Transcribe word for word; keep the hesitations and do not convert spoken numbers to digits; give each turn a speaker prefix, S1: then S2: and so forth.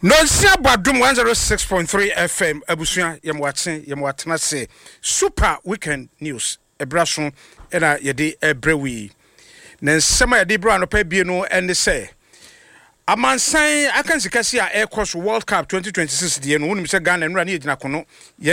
S1: No sia badum one oh six point three F M abusua yemwatse yemwatena se super weekend news ebraso era yede ebrewi na nsema yede bra no pa bie no ene se amansan akansikasi a air course World Cup twenty twenty-six die no wonim se Ghana nura ne yedina kono